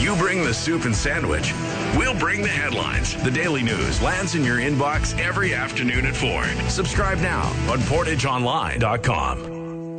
You bring the soup and sandwich. We'll bring the headlines. The Daily News lands in your inbox every afternoon at 4. Subscribe now on PortageOnline.com.